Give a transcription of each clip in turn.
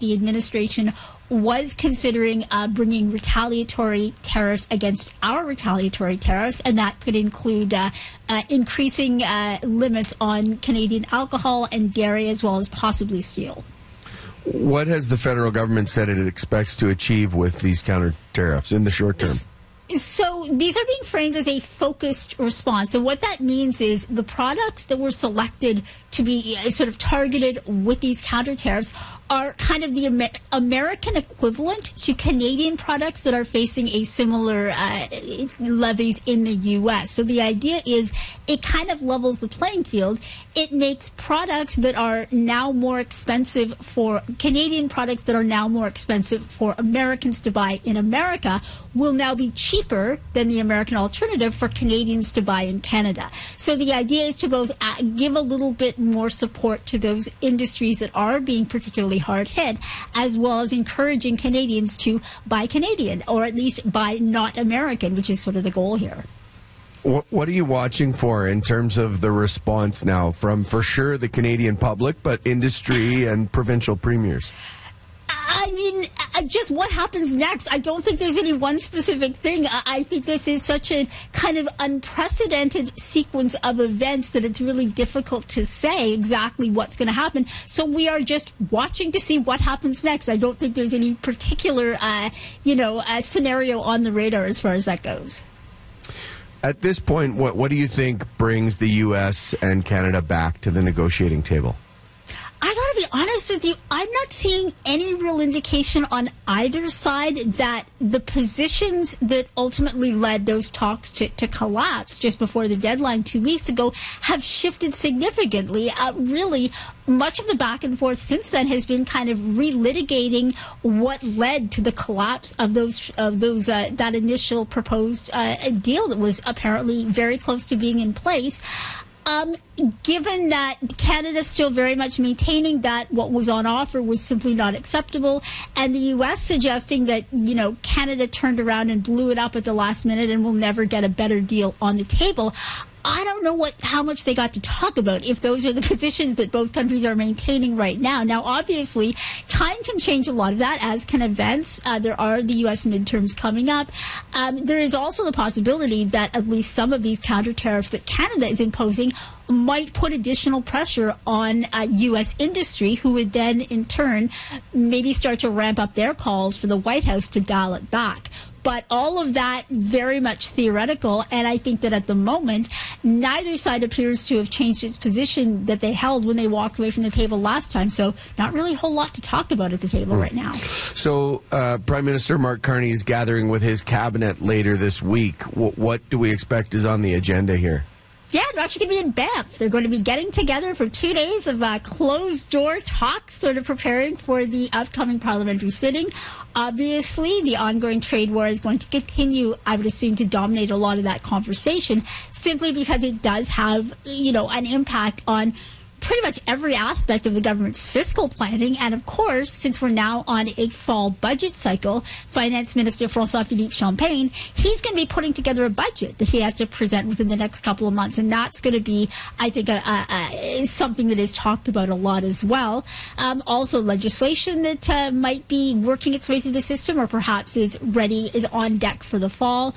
the administration was considering bringing retaliatory tariffs against our retaliatory tariffs, and that could include increasing limits on Canadian alcohol and dairy, as well as possibly steel. What has the federal government said it expects to achieve with these counter tariffs in the short term? So these are being framed as a focused response. So what that means is the products that were selected to be sort of targeted with these counter tariffs are kind of the American equivalent to Canadian products that are facing a similar levies in the U.S. So the idea is it kind of levels the playing field. It makes products that are now more expensive for Canadian products that are now more expensive for Americans to buy in America will now be cheaper than the American alternative for Canadians to buy in Canada. So the idea is to both give a little bit more support to those industries that are being particularly hard hit, as well as encouraging Canadians to buy Canadian, or at least buy not American, which is sort of the goal here. What are you watching for in terms of the response now from, for sure, the Canadian public, but industry and provincial premiers? I mean, just what happens next? I don't think there's any one specific thing. I think this is such a kind of unprecedented sequence of events that it's really difficult to say exactly what's going to happen. So we are just watching to see what happens next. I don't think there's any particular, scenario on the radar as far as that goes. At this point, what do you think brings the U.S. and Canada back to the negotiating table? I gotta be honest with you, I'm not seeing any real indication on either side that the positions that ultimately led those talks to collapse just before the deadline 2 weeks ago have shifted significantly. Really, much of the back and forth since then has been kind of relitigating what led to the collapse of that initial proposed deal that was apparently very close to being in place. Given that Canada's still very much maintaining that what was on offer was simply not acceptable, and the U.S. suggesting that, Canada turned around and blew it up at the last minute and will never get a better deal on the table, I don't know how much they got to talk about if those are the positions that both countries are maintaining right now. Now, obviously, time can change a lot of that, as can events. There are the U.S. midterms coming up. There is also the possibility that at least some of these counter tariffs that Canada is imposing might put additional pressure on U.S. industry, who would then, in turn, maybe start to ramp up their calls for the White House to dial it back. But all of that very much theoretical, and I think that at the moment, neither side appears to have changed its position that they held when they walked away from the table last time. So not really a whole lot to talk about at the table right now. So Prime Minister Mark Carney is gathering with his cabinet later this week. What do we expect is on the agenda here? Yeah, they're actually going to be in Banff. They're going to be getting together for 2 days of closed-door talks, sort of preparing for the upcoming parliamentary sitting. Obviously, the ongoing trade war is going to continue, I would assume, to dominate a lot of that conversation, simply because it does have, an impact on pretty much every aspect of the government's fiscal planning. And of course, since we're now on a fall budget cycle, Finance Minister François-Philippe Champagne, he's going to be putting together a budget that he has to present within the next couple of months. And that's going to be, I think, something that is talked about a lot as well. Also, legislation that might be working its way through the system, or perhaps is on deck for the fall.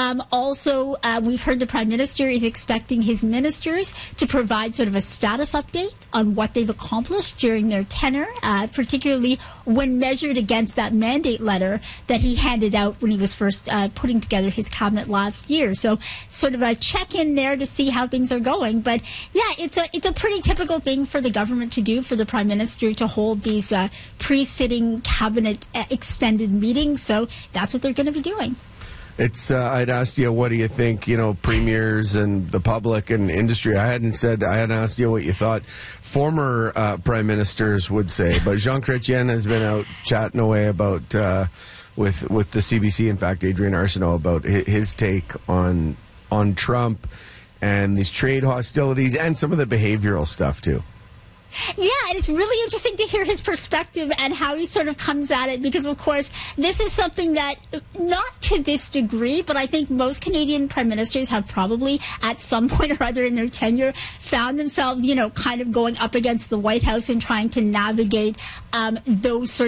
We've heard the Prime Minister is expecting his ministers to provide sort of a status update on what they've accomplished during their tenure, particularly when measured against that mandate letter that he handed out when he was first putting together his cabinet last year. So sort of a check-in there to see how things are going. But yeah, it's a pretty typical thing for the government to do, for the Prime Minister to hold these pre-sitting cabinet extended meetings. So that's what they're going to be doing. I'd asked you, what do you think, premiers and the public and industry. I hadn't asked you what you thought former prime ministers would say, but Jean Chrétien has been out chatting away about, with the CBC, in fact, Adrian Arsenault, about his take on Trump and these trade hostilities and some of the behavioral stuff, too. Yeah, and it's really interesting to hear his perspective and how he sort of comes at it, because, of course, this is something that, not to this degree, but I think most Canadian prime ministers have probably, at some point or other in their tenure, found themselves, kind of going up against the White House and trying to navigate those sorts